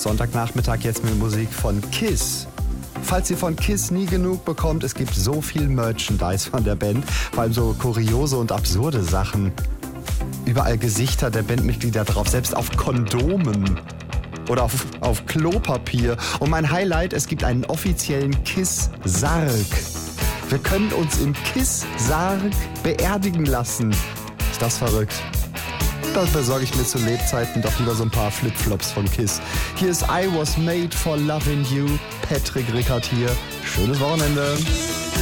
Sonntagnachmittag jetzt mit Musik von Kiss. Falls ihr von Kiss nie genug bekommt, es gibt so viel Merchandise von der Band, vor allem so kuriose und absurde Sachen. Überall Gesichter der Bandmitglieder drauf, selbst auf Kondomen oder auf Klopapier. Und mein Highlight, es gibt einen offiziellen Kiss-Sarg. Wir können uns im Kiss-Sarg beerdigen lassen. Ist das verrückt? Das besorge ich mir zu Lebzeiten doch lieber so ein paar Flipflops von Kiss. Hier ist I Was Made for Loving You. Patrick Rickard hier. Schönes Wochenende.